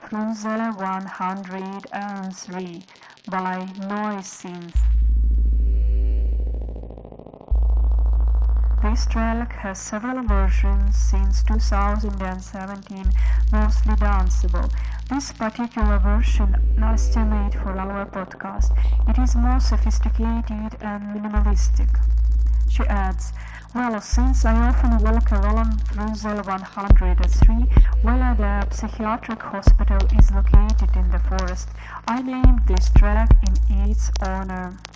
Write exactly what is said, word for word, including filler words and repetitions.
Cruiser one hundred three by Noisynth. This track has several versions since two thousand seventeen, mostly danceable. This particular version is made for our podcast. It is more sophisticated and minimalistic. She adds, well, since I often walk around Cruiser one hundred three, where the psychiatric hospital is located in the forest, I named this track in its honor.